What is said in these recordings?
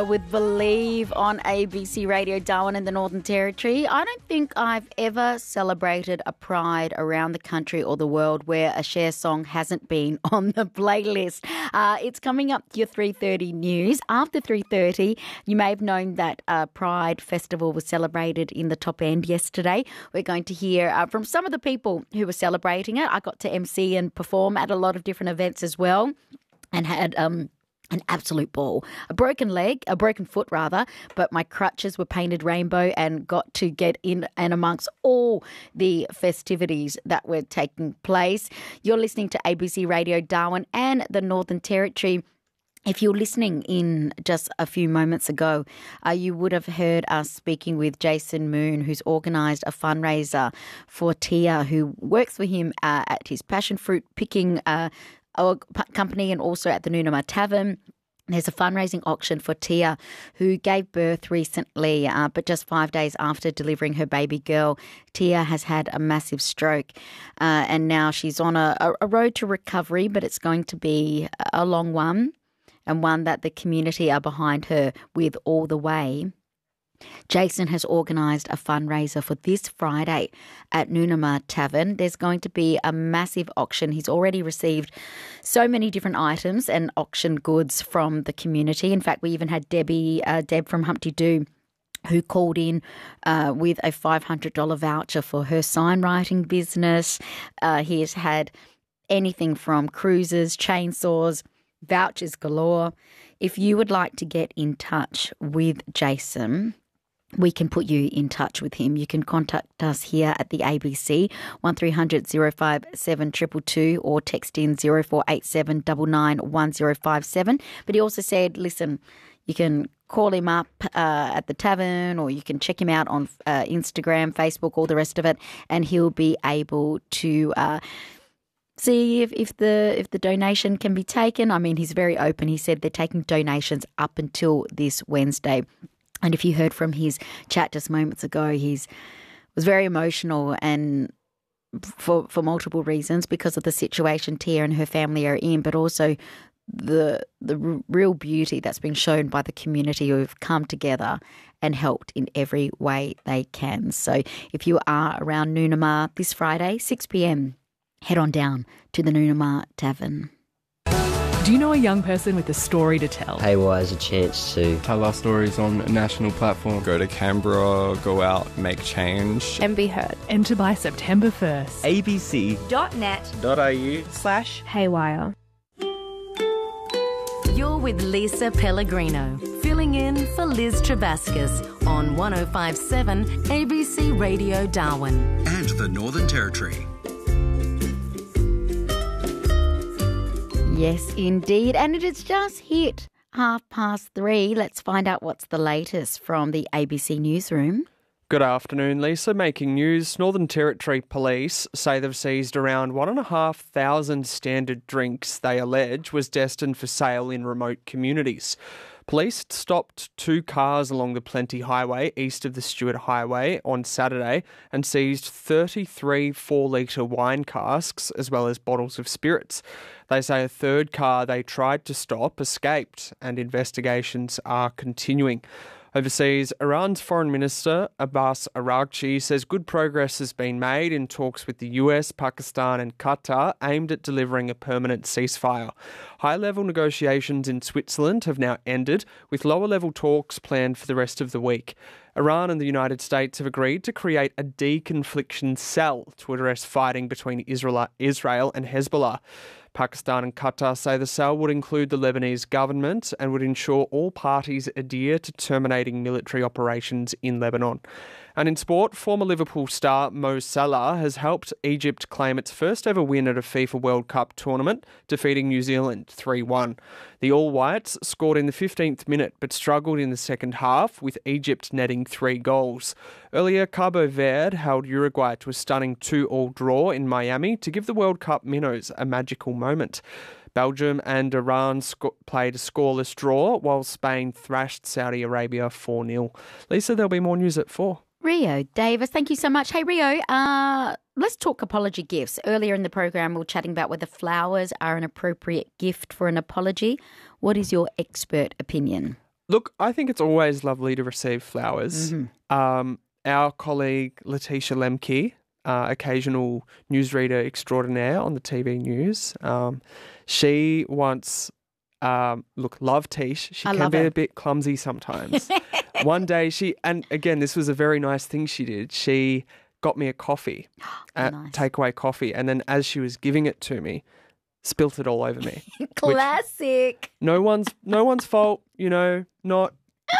With Believe on ABC Radio Darwin in the Northern Territory. I don't think I've ever celebrated a Pride around the country or the world where a Cher song hasn't been on the playlist. It's coming up to your 3:30 news. After 3:30, you may have known that Pride Festival was celebrated in the Top End yesterday. We're going to hear from some of the people who were celebrating it. I got to MC and perform at a lot of different events as well and had an absolute ball. A broken foot rather, but my crutches were painted rainbow and got to get in and amongst all the festivities that were taking place. You're listening to ABC Radio Darwin and the Northern Territory. If you're listening in just a few moments ago, you would have heard us speaking with Jason Moon, who's organised a fundraiser for Tia, who works for him at his passion fruit picking company and also at the Noonamah Tavern. There's a fundraising auction for Tia, who gave birth recently, but just 5 days after delivering her baby girl. Tia has had a massive stroke and now she's on a road to recovery, but it's going to be a long one and one that the community are behind her with all the way. Jason has organised a fundraiser for this Friday at Noonamah Tavern. There's going to be a massive auction. He's already received so many different items and auction goods from the community. In fact, we even had Deb from Humpty Doo, who called in with a $500 voucher for her sign writing business. He has had anything from cruisers, chainsaws, vouchers galore. If you would like to get in touch with Jason, we can put you in touch with him. You can contact us here at the ABC, 1300 057 222 or text in 0487 991057. But he also said, listen, you can call him up at the tavern or you can check him out on Instagram, Facebook, all the rest of it, and he'll be able to see if the donation can be taken. I mean, he's very open. He said they're taking donations up until this Wednesday. And if you heard from his chat just moments ago, was very emotional and for multiple reasons because of the situation Tia and her family are in, but also the real beauty that's been shown by the community who have come together and helped in every way they can. So if you are around Noonamah this Friday, 6 p.m, head on down to the Noonamah Tavern. Do you know a young person with a story to tell? Haywire has a chance to tell our stories on a national platform. Go to Canberra, go out, make change. And be heard. Enter by September 1st. abc.net.au/haywire. You're with Lisa Pellegrino, filling in for Liz Trebaskus on 105.7 ABC Radio Darwin. And the Northern Territory. Yes, indeed. And it has just hit 3:30. Let's find out what's the latest from the ABC Newsroom. Good afternoon, Lisa. Making news, Northern Territory Police say they've seized around 1,500 standard drinks they allege was destined for sale in remote communities. Police stopped 2 cars along the Plenty Highway east of the Stewart Highway on Saturday and seized 33 4-litre wine casks as well as bottles of spirits. They say a third car they tried to stop escaped and investigations are continuing. Overseas, Iran's Foreign Minister Abbas Araghchi says good progress has been made in talks with the US, Pakistan and Qatar aimed at delivering a permanent ceasefire. High-level negotiations in Switzerland have now ended, with lower-level talks planned for the rest of the week. Iran and the United States have agreed to create a deconfliction cell to address fighting between Israel and Hezbollah. Pakistan and Qatar say the cell would include the Lebanese government and would ensure all parties adhere to terminating military operations in Lebanon. And in sport, former Liverpool star Mo Salah has helped Egypt claim its first ever win at a FIFA World Cup tournament, defeating New Zealand 3-1. The All Whites scored in the 15th minute but struggled in the second half, with Egypt netting 3 goals. Earlier, Cabo Verde held Uruguay to a stunning 2-2 draw in Miami to give the World Cup minnows a magical moment. Belgium and Iran played a scoreless draw, while Spain thrashed Saudi Arabia 4-0. Lisa, there'll be more news at 4. Rio Davis, thank you so much. Hey, Rio, let's talk apology gifts. Earlier in the program, we were chatting about whether flowers are an appropriate gift for an apology. What is your expert opinion? Look, I think it's always lovely to receive flowers. Our colleague Letitia Lemke, occasional newsreader extraordinaire on the TV news, she once, love Tish. She I can love be her. a bit clumsy sometimes. One day and again, this was a very nice thing she did. She got me a coffee, Nice. takeaway coffee, and then as she was giving it to me, spilt it all over me. Classic. No one's fault, not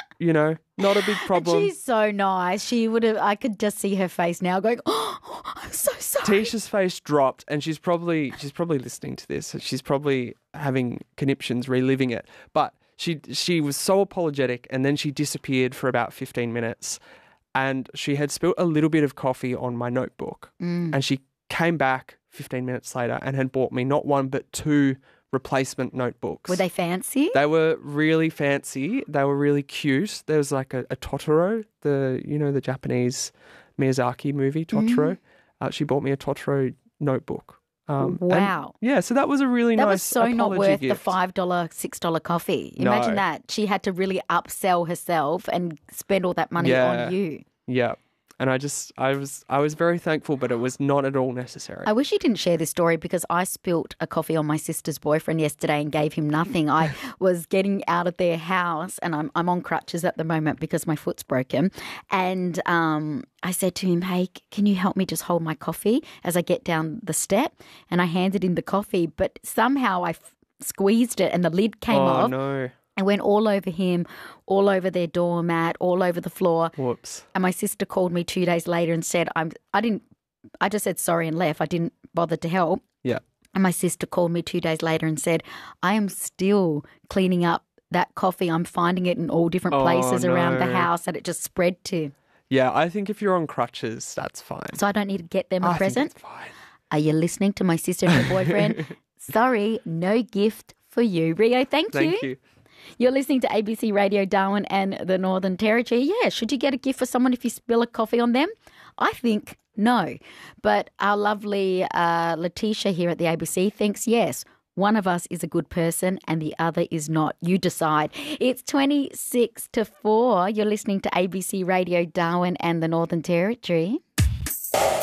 a big problem. She's so nice. She would have. I could just see her face now, going, "Oh, I'm so sorry." Tisha's face dropped, and she's probably listening to this. She's probably having conniptions, reliving it. But she was so apologetic, and then she disappeared for about 15 minutes, and she had spilt a little bit of coffee on my notebook, and she came back 15 minutes later and had bought me not one but two replacement notebooks. Were they fancy? They were really fancy. They were really cute. There was like a Totoro, the Japanese Miyazaki movie, Totoro. She bought me a Totoro notebook. Wow. So that was a really That nice was so not apology worth gift. the $5, $6 coffee. No. Imagine that. She had to really upsell herself and spend all that money Yeah. on you. Yeah. And I was very thankful, but it was not at all necessary. I wish you didn't share this story because I spilt a coffee on my sister's boyfriend yesterday and gave him nothing. I was getting out of their house and I'm on crutches at the moment because my foot's broken. And I said to him, "Hey, can you help me just hold my coffee as I get down the step?" And I handed him the coffee, but somehow I squeezed it and the lid came Oh, off. no. It went all over him, all over their doormat, all over the floor. Whoops. And my sister called me 2 days later and said, I just said sorry and left. I didn't bother to help. Yeah. And my sister called me 2 days later and said, I am still cleaning up that coffee. I'm finding it in all different places around the no. house that it just spread to. Yeah, I think if you're on crutches, that's fine. So I don't need to get them a I present. think it's fine. Are you listening to my sister and her boyfriend? Sorry, no gift for you. Rio, thank Thank you. You're listening to ABC Radio Darwin and the Northern Territory. Yeah, should you get a gift for someone if you spill a coffee on them? I think no. But our lovely Letitia here at the ABC thinks yes. One of us is a good person and the other is not. You decide. It's 26 to 4. You're listening to ABC Radio Darwin and the Northern Territory.